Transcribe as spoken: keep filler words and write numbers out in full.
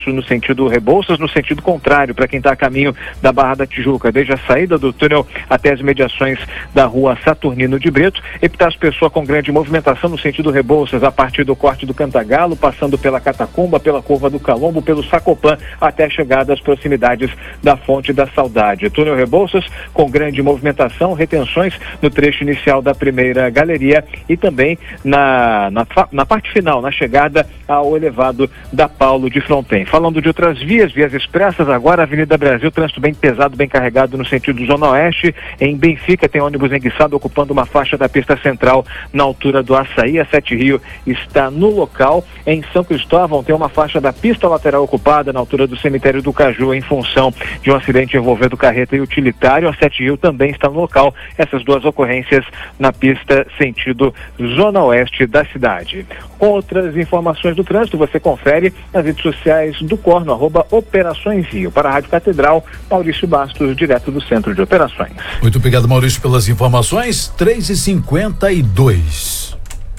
no sentido Rebouças, no sentido contrário, para quem está a caminho da Barra da Tijuca, desde a saída do túnel até as mediações da rua Saturnino de Brito. Epitácio Pessoa com grande movimentação no sentido Rebouças, a partir do corte do Cantagalo, passando pela Catacumba, pela Curva do Calombo, pelo Sacopã, até a chegada às proximidades da Fonte da Saudade. Túnel Rebouças com grande movimentação, retenções no trecho inicial da primeira galeria e também na, na, na parte final, na chegada ao elevado da Paulo de Fronten. Falando de outras vias, vias expressas, agora Avenida Brasil, trânsito bem pesado, bem carregado no sentido Zona Oeste. Em Benfica tem ônibus enguiçado ocupando uma faixa da pista central na altura do Açaí. A Sete Rio está no local. Em São Cristóvão tem uma faixa da pista lateral ocupada na altura do cemitério do Caju em função de um acidente envolvendo carreta e utilitário. A Sete Rio também está no local. Essas duas ocorrências na pista sentido Zona Oeste da cidade. Outras informações do trânsito você confere nas redes sociais do C O R, no arroba Operações Rio. Para a Rádio Catedral, Maurício Bastos, direto do Centro de Operações. Muito obrigado, Maurício, pelas informações. três e cinquenta e dois.